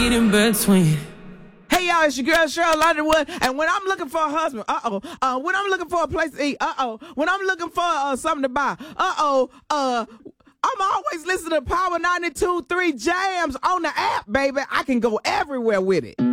read in between. Hey y'all, it's your girl Cheryl Underwood, and when I'm looking for a husband, when I'm looking for a place to eat, when I'm looking for something to buy, I'm always listening to Power 92.3 Jams on the app, baby. I can go everywhere with it.